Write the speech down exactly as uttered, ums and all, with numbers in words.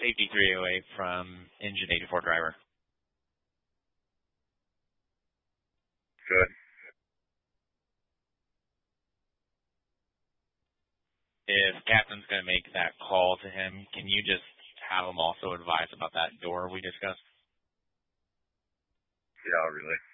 safety three oh eight from engine eighty-four driver. Good. If Captain's going to make that call to him, can you just have him also advise about that door we discussed? Yeah, I'll relay.